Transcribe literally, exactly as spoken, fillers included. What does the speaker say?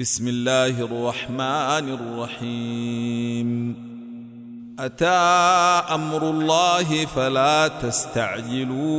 بسم الله الرحمن الرحيم. أتى أمر الله فلا تستعجلوه